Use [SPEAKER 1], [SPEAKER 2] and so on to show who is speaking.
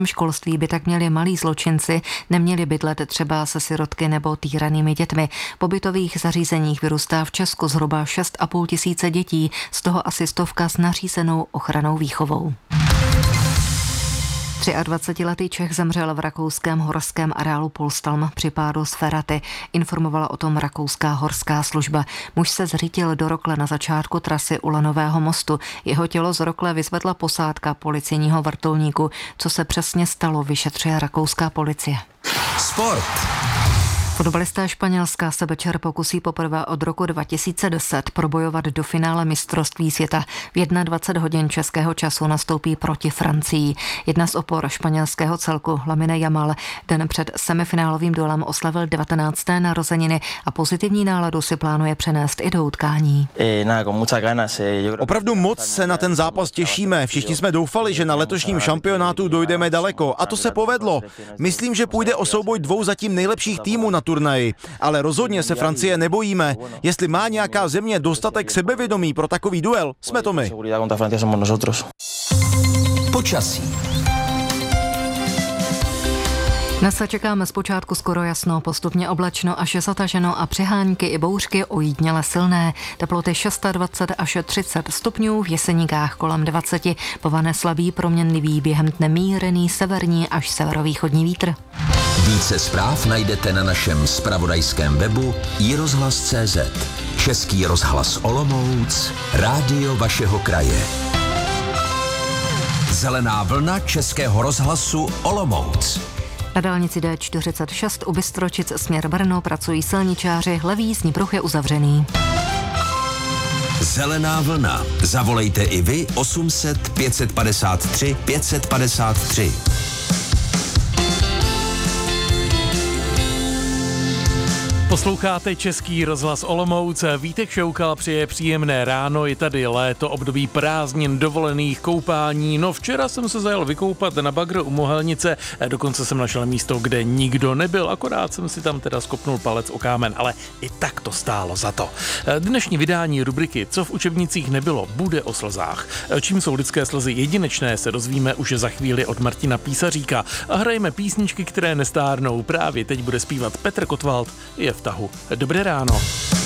[SPEAKER 1] školství by tak měli malí zločinci, neměli bydlet třeba se sirotky nebo týranými dětmi. V pobytových zařízeních vyrůstá v Česku zhruba 6,5 tisíce dětí, z toho asi 100 s nařízenou ochrannou výchovou. 23letý Čech zemřel v rakouském horském areálu Polstalm při pádu z feraty. Informovala o tom rakouská horská služba. Muž se zřítil do rokle na začátku trasy u Lanového mostu. Jeho tělo z rokle vyzvedla posádka policejního vrtulníku. Co se přesně stalo, vyšetřuje rakouská policie.
[SPEAKER 2] Sport.
[SPEAKER 1] Fotbalisté Španělska se večer pokusí poprvé od roku 2010 probojovat do finále mistrovství světa. V 21 hodin českého času nastoupí proti Francii. Jedna z opor španělského celku, Lamine Yamal, den před semifinálovým duelem oslavil 19. narozeniny a pozitivní náladu si plánuje přenést i do utkání.
[SPEAKER 3] Opravdu moc se na ten zápas těšíme. Všichni jsme doufali, že na letošním šampionátu dojdeme daleko a to se povedlo. Myslím, že půjde o souboj dvou zatím nejlepších týmů na turnaji, ale rozhodně se Francie nebojíme. Jestli má nějaká země dostatek sebevědomí pro takový duel, jsme to my.
[SPEAKER 2] Počasí.
[SPEAKER 1] Dnes se čekáme zpočátku skoro jasno, postupně oblačno až zataženo a přehánky i bouřky ojediněle silné. Teploty 26 až 30 stupňů, v Jeseníkách kolem 20, povane slabý proměnlivý, během dne mírný severní až severovýchodní vítr.
[SPEAKER 2] Více zpráv najdete na našem zpravodajském webu iRozhlas.cz. Český rozhlas Olomouc, rádio vašeho kraje. Zelená vlna Českého rozhlasu Olomouc.
[SPEAKER 1] Na dálnici D46 u Bystročic směr Brno pracují silničáři, levý jízdní pruh je uzavřený.
[SPEAKER 2] Zelená vlna. Zavolejte i vy 800 553 553.
[SPEAKER 4] Posloucháte Český rozhlas Olomouc. Vítek Šoukal přeje příjemné ráno, je tady léto, období prázdnin, dovolených, koupání. No včera jsem se zajel vykoupat na bagr u Mohelnice, dokonce jsem našel místo, kde nikdo nebyl, akorát jsem si tam teda skopnul palec o kámen, ale i tak to stálo za to. Dnešní vydání rubriky Co v učebnicích nebylo, bude o slzách. Čím jsou lidské slzy jedinečné, se dozvíme už za chvíli od Martina Písaříka a hrajeme písničky, které nestárnou. Právě teď bude zpívat Petr Kotwald, je v tahu. Dobré ráno.